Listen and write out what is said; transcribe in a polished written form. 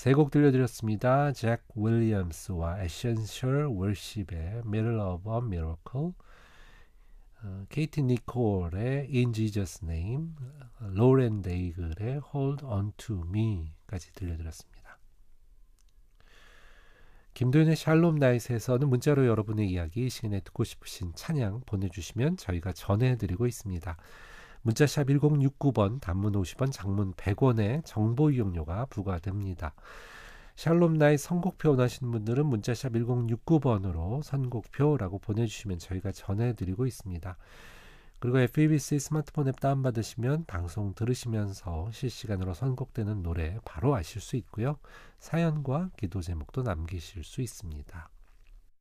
세 곡 들려드렸습니다. 잭 윌리엄스와 에센셜 월십의 Middle of a Miracle, 케이티 니콜의 In Jesus Name, 로렌 데이글의 Hold On To Me까지 들려드렸습니다. 김도현의 샬롬 나잇에서는 문자로 여러분의 이야기, 이 시간에 듣고 싶으신 찬양 보내주시면 저희가 전해드리고 있습니다. 문자샵 1069번, 단문 50원, 장문 100원의 정보 이용료가 부과됩니다. 샬롬 나잇 선곡표 원하시는 분들은 문자샵 1069번으로 선곡표라고 보내주시면 저희가 전해드리고 있습니다. 그리고 FEBC 스마트폰 앱 다운받으시면 방송 들으시면서 실시간으로 선곡되는 노래 바로 아실 수 있고요. 사연과 기도 제목도 남기실 수 있습니다.